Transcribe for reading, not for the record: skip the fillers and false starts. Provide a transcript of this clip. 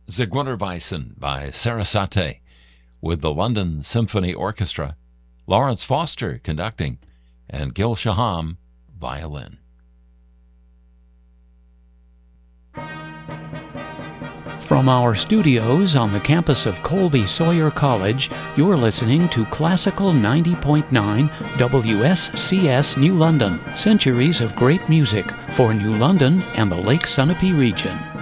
Zigeunerweisen by Sarasate, with the London Symphony Orchestra, Lawrence Foster conducting, and Gil Shaham violin. From our studios on the campus of Colby Sawyer College, you're listening to Classical 90.9 WSCS New London, centuries of great music for New London and the Lake Sunapee region.